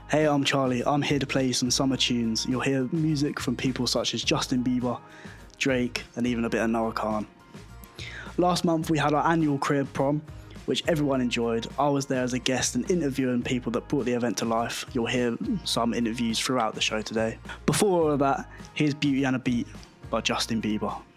Hey, I'm Charlie. I'm here to play you some summer tunes. You'll hear music from people such as Justin Bieber, Drake, and even a bit of Noah Khan. Last month we had our annual Crib Prom, which everyone enjoyed. I was there as a guest and interviewing people that brought the event to life. You'll hear some interviews throughout the show today. Before all of that, here's Beauty and a Beat by Justin Bieber.